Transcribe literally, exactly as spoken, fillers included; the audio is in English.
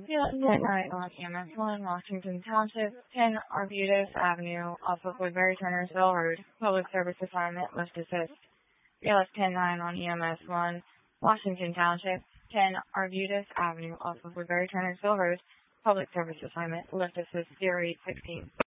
Yeah, Midnight on E M S one, Washington Township, ten Arbutus Avenue, off of Woodbury Turnersville Road. Public service assignment, lift assist. B L S ten nine on E M S one, Washington Township, ten Arbutus Avenue, off of Woodbury Turnersville Road. Public service assignment, lift assist, zero eight sixteen.